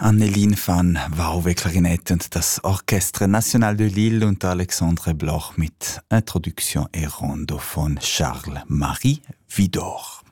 Anneline van Wouwe-Klarinette und das Orchestre National de Lille und Alexandre Bloch mit Introduction et Rondo von Charles-Marie Widor.